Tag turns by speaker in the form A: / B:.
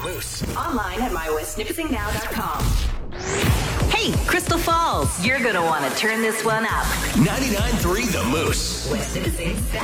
A: Moose.
B: Online at mywestsnippetsingnow.com. Hey, Crystal Falls, you're going to want to turn this one up.
A: 99.3 The Moose.
B: West Nipissing's